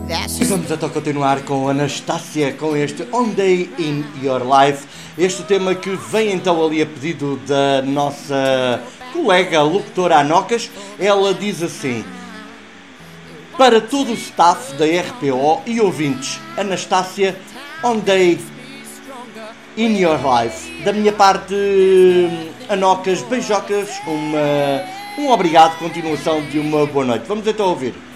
E vamos então continuar com Anastácia, com este One Day in Your Life. Este tema que vem então ali a pedido da nossa colega locutora Anocas. Ela diz assim: para todo o staff da RPO e ouvintes, Anastácia, One Day in Your Life. Da minha parte, Anocas, beijocas, um obrigado, continuação de uma boa noite. Vamos então ouvir.